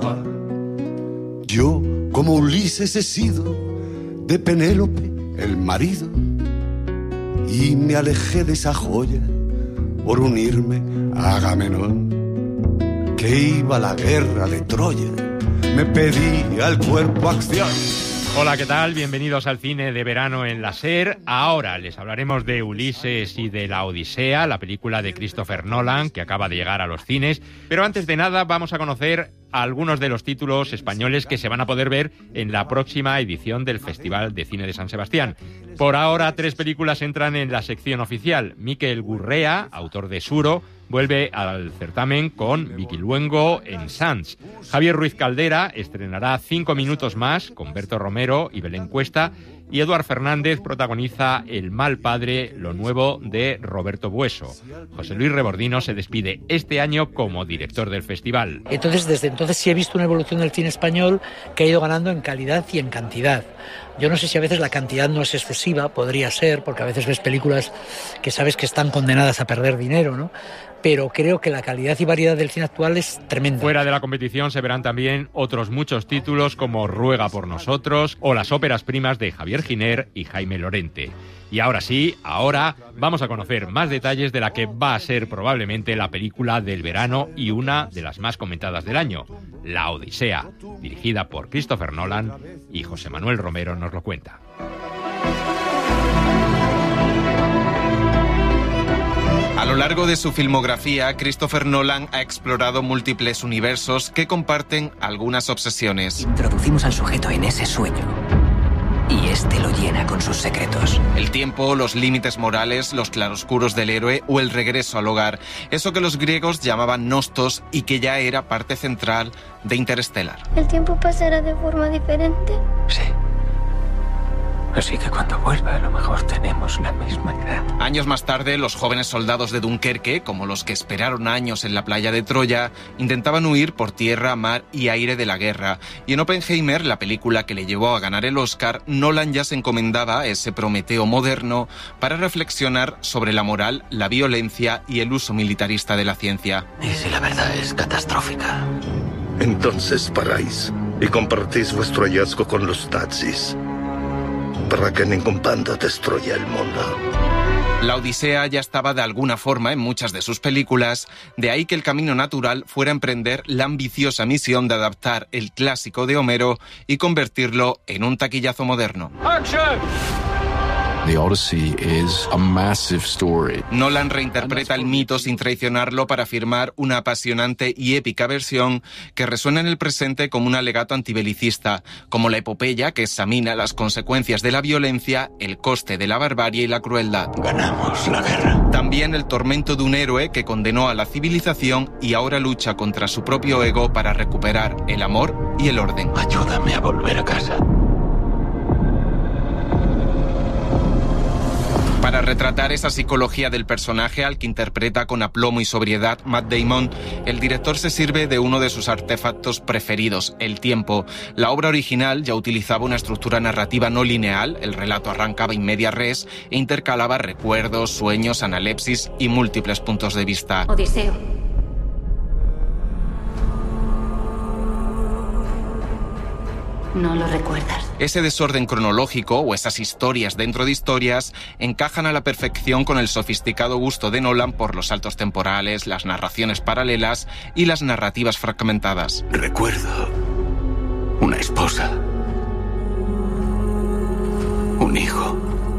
hogar. Yo, como Ulises, he sido de Penélope el marido, y me alejé de esa joya por unirme a Agamenón, que iba a la guerra de Troya. Me pedía el cuerpo acción. Hola, ¿qué tal? Bienvenidos al cine de verano en la SER. Ahora les hablaremos de Ulises y de La Odisea, la película de Christopher Nolan, que acaba de llegar a los cines. Pero antes de nada vamos a conocer algunos de los títulos españoles que se van a poder ver en la próxima edición del Festival de Cine de San Sebastián. Por ahora, 3 películas entran en la sección oficial. Mikel Gurrea, autor de Suro, vuelve al certamen con Vicky Luengo en Sants. Javier Ruiz Caldera estrenará 5 minutos más con Berto Romero y Belén Cuesta. Y Eduard Fernández protagoniza El mal padre, lo nuevo de Roberto Bueso. José Luis Rebordino se despide este año como director del festival. Entonces, desde entonces sí he visto una evolución del cine español que ha ido ganando en calidad y en cantidad. Yo no sé si a veces la cantidad no es exclusiva, podría ser, porque a veces ves películas que sabes que están condenadas a perder dinero, ¿no? Pero creo que la calidad y variedad del cine actual es tremenda. Fuera de la competición se verán también otros muchos títulos como Ruega por nosotros o las óperas primas de Javier Giner y Jaime Lorente. Y ahora sí, ahora vamos a conocer más detalles de la que va a ser probablemente la película del verano y una de las más comentadas del año, La Odisea, dirigida por Christopher Nolan, y José Manuel Romero nos lo cuenta. A lo largo de su filmografía, Christopher Nolan ha explorado múltiples universos que comparten algunas obsesiones. Introducimos al sujeto en ese sueño y este lo llena con sus secretos. El tiempo, los límites morales, los claroscuros del héroe o el regreso al hogar. Eso que los griegos llamaban nostos y que ya era parte central de Interstellar. ¿El tiempo pasará de forma diferente? Sí. Así que cuando vuelva, a lo mejor tenemos la misma edad. Años más tarde, los jóvenes soldados de Dunkerque, como los que esperaron años en la playa de Troya, intentaban huir por tierra, mar y aire de la guerra. Y en Oppenheimer, la película que le llevó a ganar el Oscar, Nolan ya se encomendaba a ese Prometeo moderno para reflexionar sobre la moral, la violencia y el uso militarista de la ciencia. ¿Y si la verdad es catastrófica? Entonces paráis y compartís vuestro hallazgo con los nazis, para que ningún bando destruya el mundo. La Odisea ya estaba de alguna forma en muchas de sus películas, de ahí que el camino natural fuera emprender la ambiciosa misión de adaptar el clásico de Homero y convertirlo en un taquillazo moderno. ¡Action! The Odyssey is a massive story. Nolan reinterpreta el mito sin traicionarlo para firmar una apasionante y épica versión que resuena en el presente como un alegato antibelicista, como la epopeya que examina las consecuencias de la violencia, el coste de la barbarie y la crueldad. Ganamos la guerra. También el tormento de un héroe que condenó a la civilización y ahora lucha contra su propio ego para recuperar el amor y el orden. Ayúdame a volver a casa. Para retratar esa psicología del personaje al que interpreta con aplomo y sobriedad Matt Damon, el director se sirve de uno de sus artefactos preferidos, el tiempo. La obra original ya utilizaba una estructura narrativa no lineal, el relato arrancaba in media res e intercalaba recuerdos, sueños, analepsis y múltiples puntos de vista. Odiseo. ¿No lo recuerdas? Ese desorden cronológico o esas historias dentro de historias encajan a la perfección con el sofisticado gusto de Nolan por los saltos temporales, las narraciones paralelas y las narrativas fragmentadas. Recuerdo una esposa, un hijo,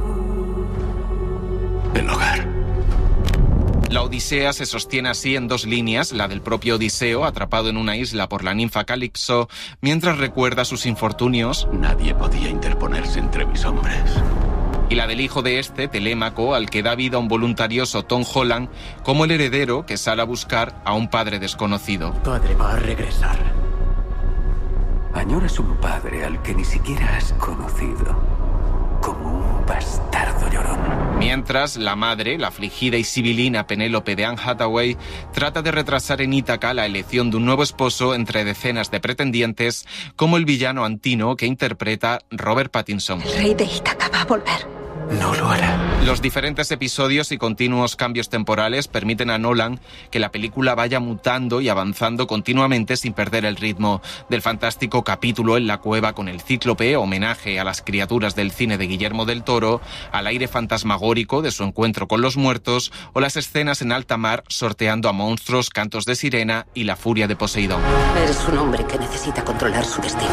el hogar. La Odisea se sostiene así en 2 líneas, la del propio Odiseo, atrapado en una isla por la ninfa Calipso, mientras recuerda sus infortunios. Nadie podía interponerse entre mis hombres. Y la del hijo de este, Telémaco, al que da vida un voluntarioso Tom Holland, como el heredero que sale a buscar a un padre desconocido. Tu padre va a regresar. Añoras un padre al que ni siquiera has conocido, como un bastardo llorón. Mientras, la madre, la afligida y sibilina Penélope de Anne Hathaway, trata de retrasar en Ítaca la elección de un nuevo esposo entre decenas de pretendientes, como el villano Antino que interpreta Robert Pattinson. El rey de Ítaca va a volver. No lo hará. Los diferentes episodios y continuos cambios temporales permiten a Nolan que la película vaya mutando y avanzando continuamente sin perder el ritmo. Del fantástico capítulo en la cueva con el cíclope, homenaje a las criaturas del cine de Guillermo del Toro, al aire fantasmagórico de su encuentro con los muertos o las escenas en alta mar sorteando a monstruos, cantos de sirena y la furia de Poseidón. Eres un hombre que necesita controlar su destino.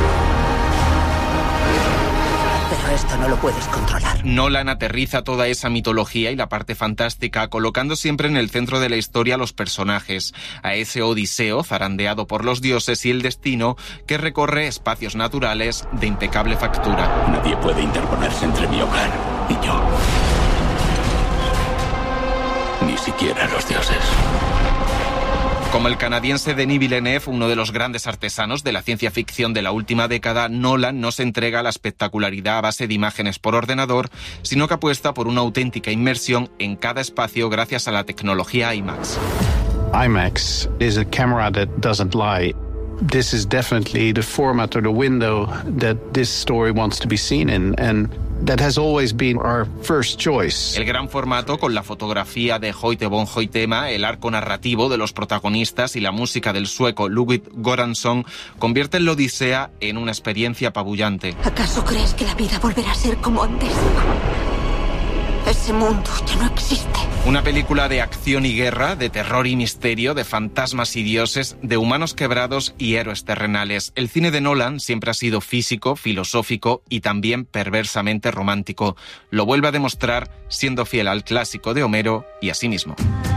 Pero esto no lo puedes controlar. Nolan aterriza toda esa mitología y la parte fantástica, colocando siempre en el centro de la historia a los personajes, a ese Odiseo zarandeado por los dioses y el destino que recorre espacios naturales de impecable factura. Nadie puede interponerse entre mi hogar y yo. Ni siquiera los dioses. Como el canadiense Denis Villeneuve, uno de los grandes artesanos de la ciencia ficción de la última década, Nolan no se entrega a la espectacularidad a base de imágenes por ordenador, sino que apuesta por una auténtica inmersión en cada espacio gracias a la tecnología IMAX. IMAX is a camera that doesn't lie. This is definitely the format or the window that this story wants to be seen in, and that has always been our first choice. El gran formato, con la fotografía de Hoyte von Hoytema, el arco narrativo de los protagonistas y la música del sueco Ludwig Göransson, convierten la Odisea en una experiencia apabullante. ¿Acaso crees que la vida volverá a ser como antes? Ese mundo ya no existe. Una película de acción y guerra, de terror y misterio, de fantasmas y dioses, de humanos quebrados y héroes terrenales. El cine de Nolan siempre ha sido físico, filosófico y también perversamente romántico. Lo vuelve a demostrar siendo fiel al clásico de Homero y a sí mismo.